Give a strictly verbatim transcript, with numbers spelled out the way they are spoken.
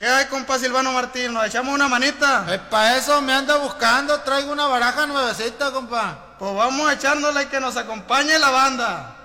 ¿Qué hay, compa Silvano Martín? ¿Nos echamos una manita? Eh, para eso me ando buscando, traigo una baraja nuevecita, compa. Pues vamos echándola y que nos acompañe la banda.